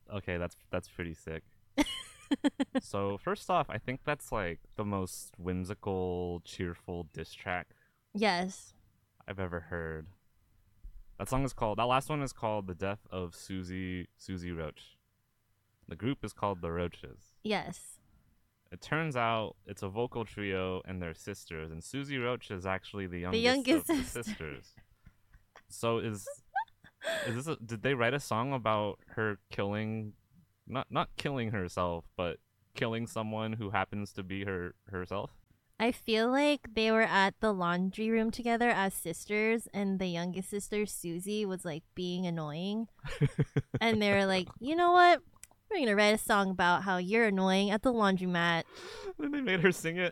Okay, that's pretty sick. So first off, I think that's like the most whimsical, cheerful diss track Yes. I've ever heard. That last one is called The Death of Susie Roach. The group is called The Roaches. Yes. It turns out it's a vocal trio and they're sisters, and Susie Roach is actually the The youngest youngest of the sister. sisters. So did they write a song about her killing, not killing herself, but killing someone who happens to be herself? I feel like they were at the laundry room together as sisters, and the youngest sister, Susie, was like being annoying. And they were like, you know what? We're going to write a song about how you're annoying at the laundromat. Then they made her sing it.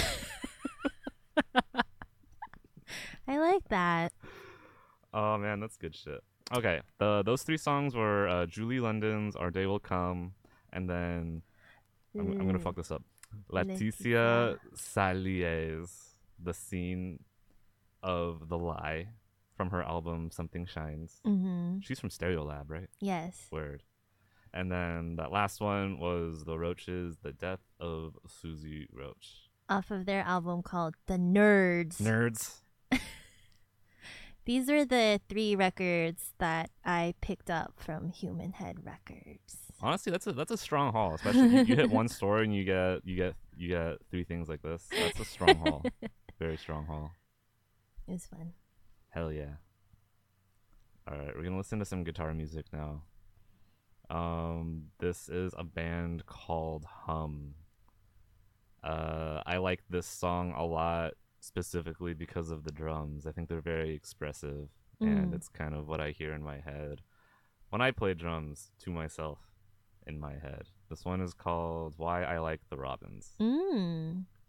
I like that. Oh man, that's good shit. Okay, the those three songs were Julie London's "Our Day Will Come," and then I'm gonna fuck this up. Leticia. Leticia Salier's "The Scene of the Lie" from her album "Something Shines." Mm-hmm. She's from Stereolab, right? Yes. Word. And then that last one was the Roaches, "The Death of Susie Roach." Off of their album called The Nerds. Nerds. These were the three records that I picked up from Human Head Records. Honestly, that's a strong haul. Especially you hit one store and you get three things like this. That's a strong haul. Very strong haul. It was fun. Hell yeah. All right, we're gonna listen to some guitar music now. This is a band called Hum. I like this song a lot specifically because of the drums. I think they're very expressive, and Mm. it's kind of what I hear in my head when I play drums to myself in my head. This one is called Why I Like the Robins. Mm.